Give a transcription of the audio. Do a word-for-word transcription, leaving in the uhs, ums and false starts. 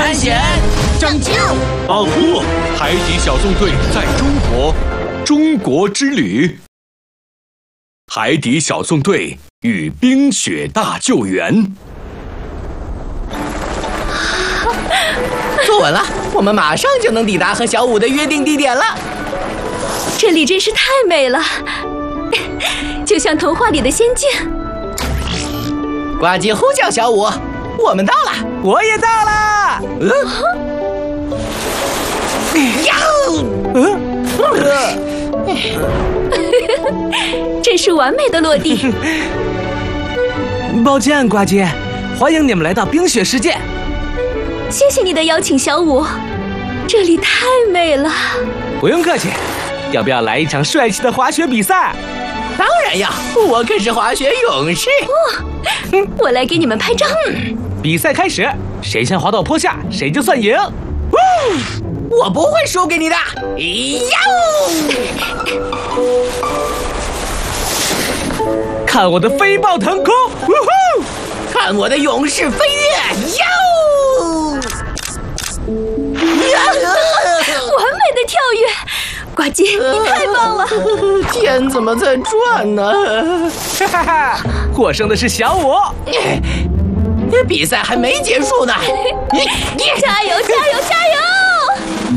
探险、 拯救、 保护海底小纵队在中国中国之旅。海底小纵队与冰雪大救援。 坐稳了，我们马上就能抵达和小五的约定地点了。 这里真是太美了，就像童话里的仙境。 呱唧呼叫小五，我们到了， 我也到了。 嗯，呀， 嗯， 真是完美的落地。 抱歉，呱唧，欢迎你们来到冰雪世界。 谢谢你的邀请，小五，这里太美了。 不用客气，要不要来一场帅气的滑雪比赛？ 当然要，我可是滑雪勇士。 哦，我来给你们拍照。 嗯， 比赛开始，谁先滑到坡下，谁就算赢。 我不会输给你的。呀！ 看我的飞豹腾空！呜呼！ 看我的勇士飞跃！哟！ 完美的跳跃，呱唧，你太棒了！ 天怎么在转呢？ 哈哈哈！获胜的是小五。 比赛还没结束呢！ 加油，加油，加油！